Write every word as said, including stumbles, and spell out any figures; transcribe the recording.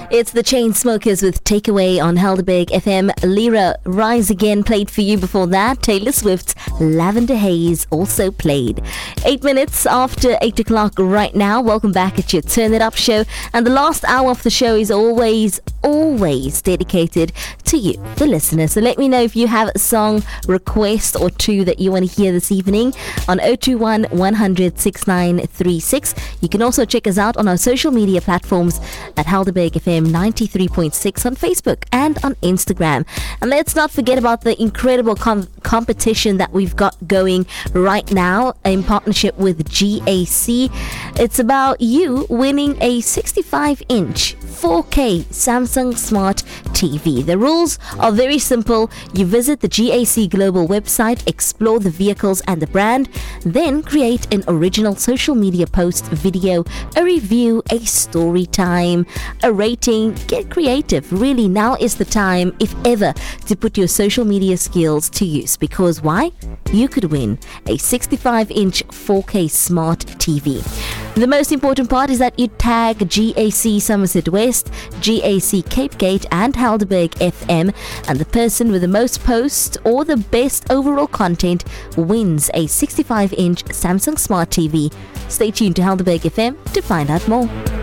It's the Chainsmokers with Takeaway on Helderberg F M. Lyra, Rise Again played for you before that. Taylor Swift's Lavender Haze also played. Eight minutes after eight o'clock right now. Welcome back at your Turn It Up show. And the last hour of the show is always, always dedicated to you, the listener. So let me know if you have a song request or two that you want to hear this evening on zero two one, one hundred, sixty-nine thirty-six. You can also check us out on our social media platforms at Helderberg F M ninety-three point six on Facebook and on Instagram. And let's not forget about the incredible com- competition that we've got going right now in partnership with G A C. It's about you winning a sixty-five inch four K Samsung Smart T V. The rules are very simple. You visit the G A C Global website, explore the vehicles and the brand, then create an original social media post, video, a review, a story time, a rating. Get creative. Really, now is the time, if ever, to put your social media skills to use. Because why? You could win a sixty-five inch four K Smart T V. The most important part is that you tag G A C Somerset West, G A C Cape Gate and Helderberg F M, and the person with the most posts or the best overall content wins a sixty-five inch Samsung Smart T V. Stay tuned to Helderberg F M to find out more.